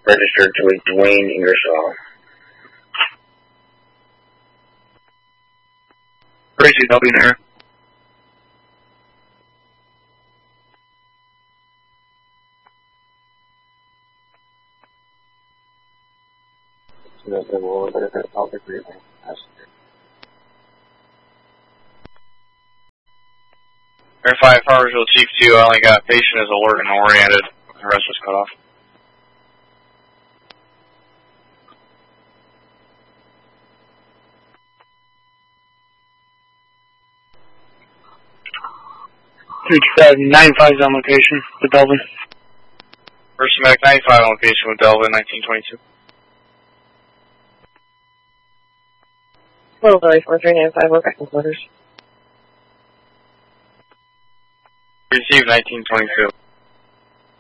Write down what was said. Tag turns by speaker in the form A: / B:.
A: registered to a Dwayne Ingersoll.
B: Crazy W in air. Air 5, Harborsville Chief 2, I only got patient as alert and oriented. The rest was cut off.
C: It's 95 is on location with Delvin.
B: First Medic 95 on location with Delvin, 1922.
D: Little Valley 4395, we're back in quarters.
B: Received 1922.